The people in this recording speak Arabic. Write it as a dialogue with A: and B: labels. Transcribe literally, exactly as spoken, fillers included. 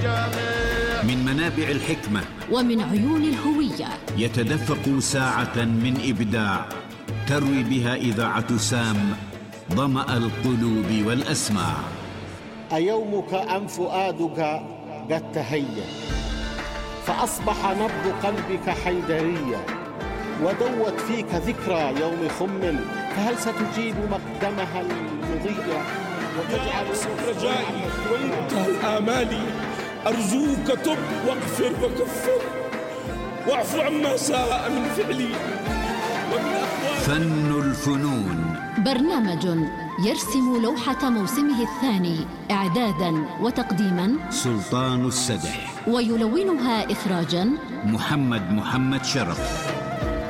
A: من منابع الحكمة
B: ومن عيون الهوية
A: يتدفق ساعة من إبداع تروي بها إذاعة سام ظمأ القلوب والأسماع.
C: أيومك أم فؤادك قد تهيأ، فأصبح نبض قلبك حيدريا، ودوت فيك ذكرى يوم خم، فهل ستجيب مقدمها المضية وتجعل
D: رجائي وانتهى آمالي؟ أرجوك تب واغفر وكفر واعف عما ساء من فعلي ومن أقوالي.
A: فن الفنون
B: برنامج يرسم لوحة موسمه الثاني إعدادا وتقديما
A: سلطان السدح،
B: ويلونها إخراجا
A: محمد محمد شرف.